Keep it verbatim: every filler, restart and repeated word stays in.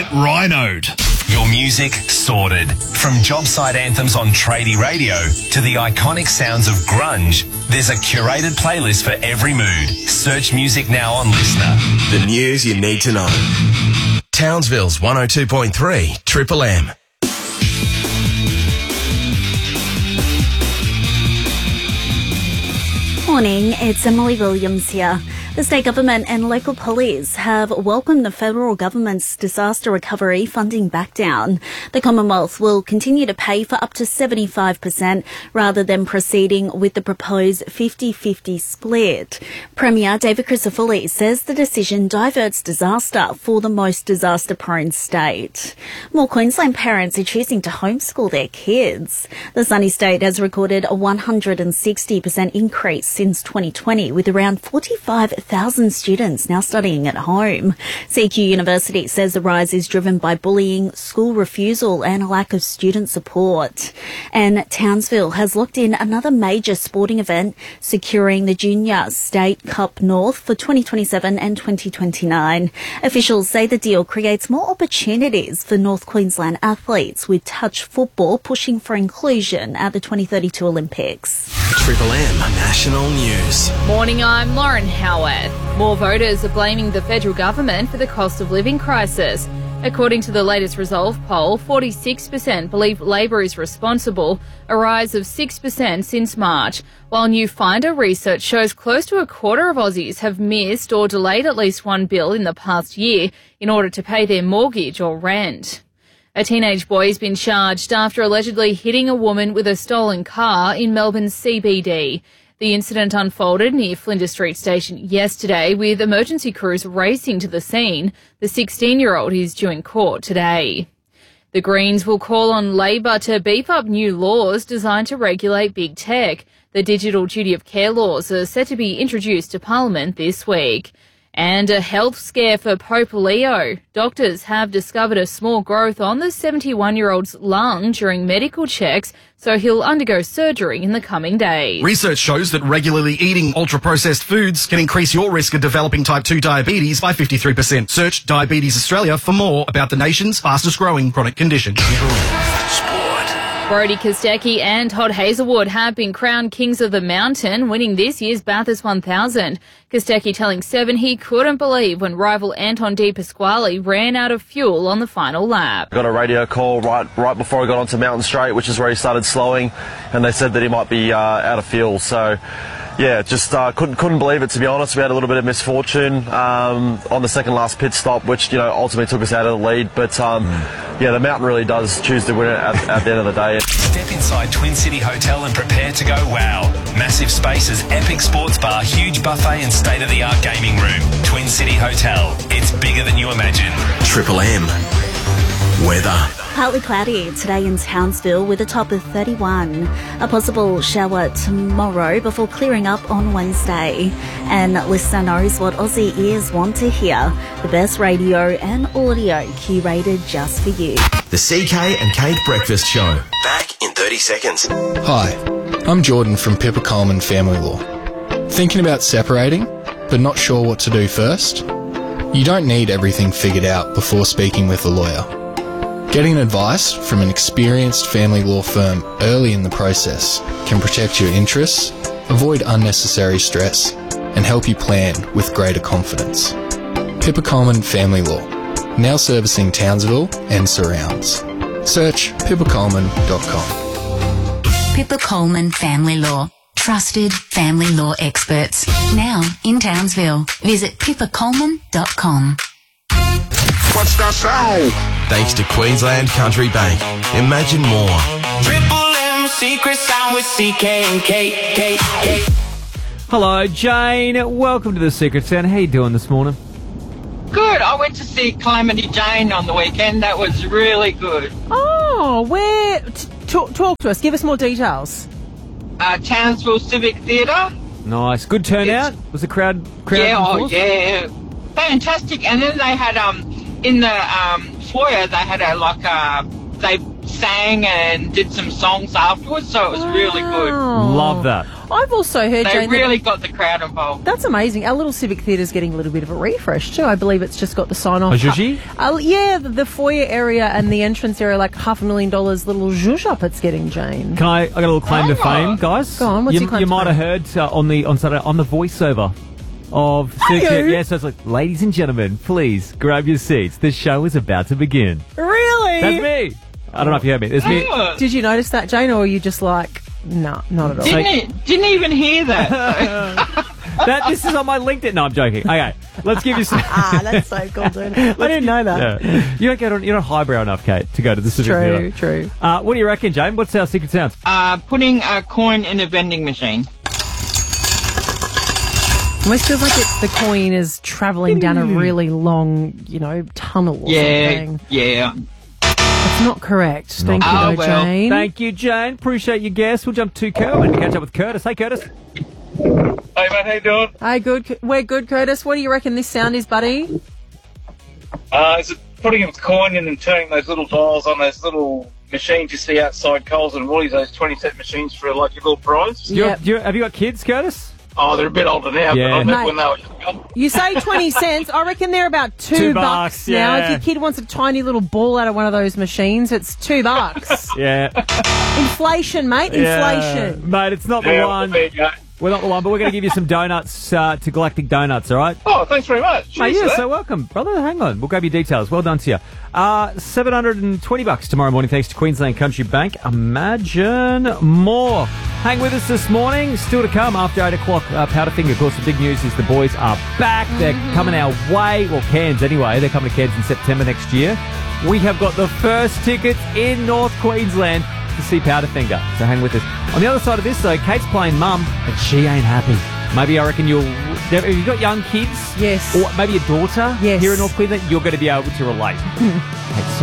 Rhinoed. Your music sorted. From job site anthems on tradie radio to the iconic sounds of grunge, there's a curated playlist for every mood. Search music now on Listener. The news you need to know. Townsville's one oh two point three Triple M. Morning, it's Emily Williams here. The state government and local police have welcomed the federal government's disaster recovery funding back down. The Commonwealth will continue to pay for up to seventy-five percent rather than proceeding with the proposed fifty-fifty split. Premier David Crisafulli says the decision diverts disaster for the most disaster-prone state. More Queensland parents are choosing to homeschool their kids. The sunny state has recorded a one hundred sixty percent increase since twenty twenty, with around forty-five thousand students now studying at home. C Q University says the rise is driven by bullying, school refusal and a lack of student support. And Townsville has locked in another major sporting event, securing the Junior State Cup North for twenty twenty-seven and twenty twenty-nine. Officials say the deal creates more opportunities for North Queensland athletes, with touch football pushing for inclusion at the twenty thirty-two Olympics. Triple M National News. Morning, I'm Lauren Howard. More voters are blaming the federal government for the cost of living crisis. According to the latest Resolve poll, forty-six percent believe Labor is responsible, a rise of six percent since March, while New Finder research shows close to a quarter of Aussies have missed or delayed at least one bill in the past year in order to pay their mortgage or rent. A teenage boy has been charged after allegedly hitting a woman with a stolen car in Melbourne's C B D. The incident unfolded near Flinders Street Station yesterday, with emergency crews racing to the scene. The sixteen-year-old is due in court today. The Greens will call on Labor to beef up new laws designed to regulate big tech. The digital duty of care laws are set to be introduced to Parliament this week. And a health scare for Pope Leo. Doctors have discovered a small growth on the seventy-one-year-old's lung during medical checks, so he'll undergo surgery in the coming days. Research shows that regularly eating ultra-processed foods can increase your risk of developing type two diabetes by fifty-three percent. Search Diabetes Australia for more about the nation's fastest-growing chronic condition. Brodie Kostecki and Todd Hazelwood have been crowned Kings of the Mountain, winning this year's Bathurst one thousand. Kostecki telling Seven he couldn't believe when rival Anton De Pasquale ran out of fuel on the final lap. Got a radio call right right before I got onto Mountain Straight, which is where he started slowing, and they said that he might be uh, out of fuel. So, yeah, just uh, couldn't couldn't believe it, to be honest. We had a little bit of misfortune um, on the second last pit stop, which, you know, ultimately took us out of the lead. But um, yeah, the Mountain really does choose to win it at, at the end of the day. Step inside Twin City Hotel and prepare to go wow. Massive spaces, epic sports bar, huge buffet and state-of-the-art gaming room. Twin City Hotel. It's bigger than you imagine. Triple M. Weather. Partly cloudy today in Townsville with a top of thirty-one. A possible shower tomorrow before clearing up on Wednesday. And listener knows what Aussie ears want to hear. The best radio and audio curated just for you. The C K and Kate Breakfast Show. Back in thirty seconds. Hi, I'm Jordan from Pippa Coleman Family Law. Thinking about separating, but not sure what to do first? You don't need everything figured out before speaking with a lawyer. Getting advice from an experienced family law firm early in the process can protect your interests, avoid unnecessary stress, and help you plan with greater confidence. Pippa Coleman Family Law, now servicing Townsville and surrounds. Search pippa coleman dot com. Pippa Coleman Family Law. Trusted family law experts. Now in Townsville. Visit pippa coleman dot com. What's that sound? Thanks to Queensland Country Bank. Imagine more. Triple M Secret Sound with C K and K K K. Hello, Jane. Welcome to the Secret Sound. How you doing this morning? Good. I went to see Calamity Jane on the weekend. That was really good. Oh, where? T- talk, talk to us. Give us more details. Uh, Townsville Civic Theatre. Nice. Good turnout. It's, was the crowd? crowd yeah. Oh, yeah. Fantastic. And then they had um in the um foyer they had a like a they sang and did some songs afterwards. So it was wow. really good. Love that. I've also heard, They Jane, really that, got the crowd involved. that's amazing. Our little Civic Theatre's getting a little bit of a refresh too. I believe it's just got the sign-off. A zhuzhi? Uh, yeah, the, the foyer area and the entrance area, like half a million dollars little zhuzh up it's getting, Jane. Can I, I got a little claim to fame, guys? Go on, what's you, your claim You to might fame? have heard uh, on the on Saturday, on the voiceover of Circuit. you? Yeah, so it's like, ladies and gentlemen, please grab your seats. The show is about to begin. Really? That's me. I don't know if you heard me. There's me. Oh, Did you notice that, Jane, or were you just like, no, not at all? didn't, e- didn't even hear that. That this is on my LinkedIn. No, I'm joking. Okay, let's give you some. Ah, that's so cool, dude. I didn't know that. Yeah. You don't get on. You're not highbrow enough, Kate, to go to the Civic True, Theatre. true. Uh, what do you reckon, Jane? What's our secret sound? uh, putting a coin in a vending machine. Almost feels like it's the coin is travelling down a really long, you know, tunnel or Yeah, something. yeah. It's not correct. Thank you, Oh, though, well. Jane. Thank you, Jane. Appreciate your guess. We'll jump to Kerwin to catch up with Curtis. Hey, Curtis. Hey, mate, how you doing? Hey, good. We're good, Curtis. What do you reckon this sound is, buddy? Uh, is it putting a coin in and turning those little dials on those little machines you see outside Coles and Woolies, those twenty cent machines for like your little prize? Do you, Yep. do you, have you got kids, Curtis? Oh, they're a bit older now, Yeah. but I remember Mate. when they were young. You say twenty cents. I reckon they're about two, Two bucks, bucks, now. yeah. If your kid wants a tiny little ball out of one of those machines, it's two bucks. Yeah. Inflation, mate. Yeah. Inflation. Mate, it's not the Yeah, one. there you go. We're not the one, but we're going to give you some donuts uh, to Galactic Donuts, all right? Oh, thanks very much. Mate, Cheers you're for so that. welcome, brother. Hang on. We'll grab your details. Well done to you. Uh, seven hundred twenty bucks tomorrow morning thanks to Queensland Country Bank. Imagine more. Hang with us this morning. Still to come after eight o'clock. Uh, Powderfinger, of course, the big news is the boys are back. They're coming our way. Well, Cairns anyway. They're coming to Cairns in September next year. We have got the first tickets in North Queensland to see Powderfinger. So hang with us. On the other side of this, though, Kate's playing mum, but she ain't happy. Maybe I reckon you'll... Have you got young kids? Yes. Or maybe a daughter Yes. here in North Queensland? You're going to be able to relate. Kate's so